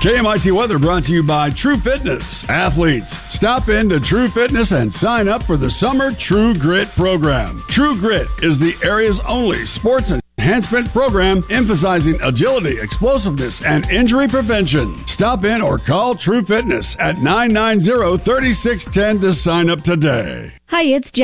KMIT weather brought to you by True Fitness. Athletes, stop into True Fitness and sign up for the Summer True Grit program. True Grit is the area's only sports enhancement program emphasizing agility, explosiveness, and injury prevention. Stop in or call True Fitness at 990-3610 to sign up today. Hi, it's Jen.